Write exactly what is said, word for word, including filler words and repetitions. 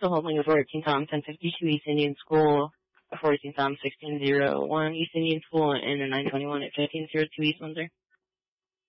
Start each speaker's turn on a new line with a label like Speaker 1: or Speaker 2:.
Speaker 1: So holding is fourteen Tom, ten fifty-two East Indian School, fourteen Tom, sixteen oh one East Indian School, and a nine twenty-one at fifteen oh two East Windsor.